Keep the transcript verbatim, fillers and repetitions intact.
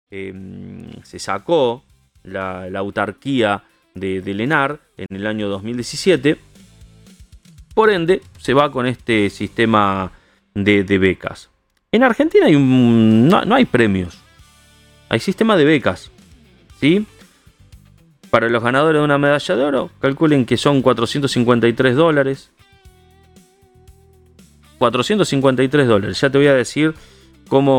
eh, se sacó la, la autarquía de, del ENAR en el año dos mil diecisiete. Por ende, se va con este sistema de, de becas. En Argentina hay un, no, no hay premios. Hay sistema de becas, ¿sí? Para los ganadores de una medalla de oro, calculen que son cuatrocientos cincuenta y tres dólares. cuatrocientos cincuenta y tres dólares. Ya te voy a decir cómo